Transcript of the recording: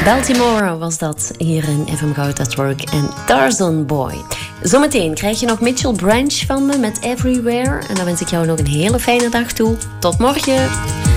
Baltimore was dat hier in FM Goud at Work en Tarzan Boy. Zometeen krijg je nog Mitchell Branch van me met Everywhere. En dan wens ik jou nog een hele fijne dag toe. Tot morgen.